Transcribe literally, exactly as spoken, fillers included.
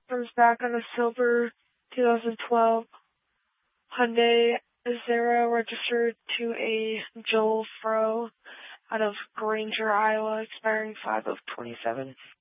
comes back on a silver twenty twelve Hyundai Zero registered to a Joel Fro out of Granger, Iowa, expiring five of twenty-seven.